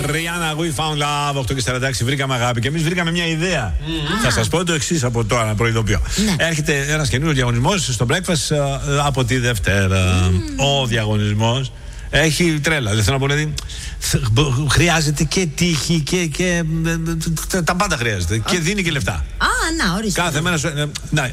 Rihanna, we found love. 8:46, βρήκαμε αγάπη και εμείς βρήκαμε μια ιδέα. Θα σας πω το εξής από τώρα, να προειδοποιώ. Έρχεται ένας καινούριος διαγωνισμός στο Breakfast από τη Δευτέρα. Ο διαγωνισμός έχει τρέλα. Δεν θέλω να πω, δηλαδή, χρειάζεται και τύχη και τα πάντα χρειάζεται. Και δίνει και λεφτά. Να, ορίστε. Κάθε μέρα σου.